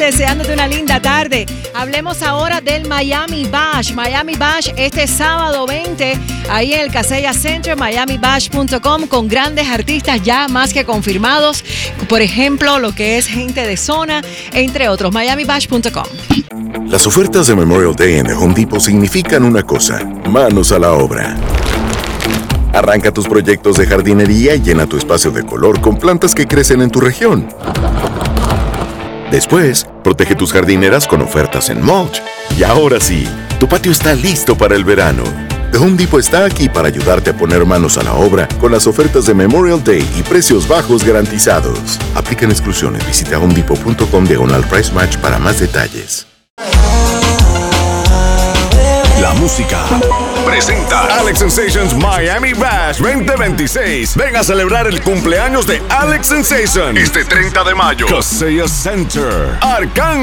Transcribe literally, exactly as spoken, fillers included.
deseándote una linda tarde. Hablemos ahora del Miami Bash. Miami Bash este sábado veinte, ahí en el Casella Center, miami bash punto com, con grandes artistas ya más que confirmados. Por ejemplo, lo que es gente de zona, entre otros. miami bash punto com. Las ofertas de Memorial Day en The Home Depot significan una cosa: manos a la obra. Arranca tus proyectos de jardinería y llena tu espacio de color con plantas que crecen en tu región. Después, protege tus jardineras con ofertas en mulch. Y ahora sí, tu patio está listo para el verano. The Home Depot está aquí para ayudarte a poner manos a la obra con las ofertas de Memorial Day y precios bajos garantizados. Aplican exclusiones. Visita home depot punto com diagonal price match para más detalles. La música presenta Alex Sensations Miami Bash veinte veintiséis. Ven a celebrar el cumpleaños de Alex Sensation este treinta de mayo. Casella Center. Arcángel